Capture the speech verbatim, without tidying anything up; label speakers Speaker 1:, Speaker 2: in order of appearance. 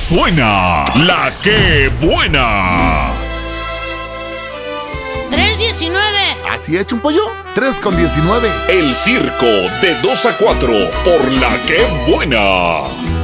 Speaker 1: suena la que buena.
Speaker 2: tres diecinueve.
Speaker 3: ¿Así hecho un pollo? tres con diecinueve.
Speaker 1: El circo de dos a cuatro por la que buena.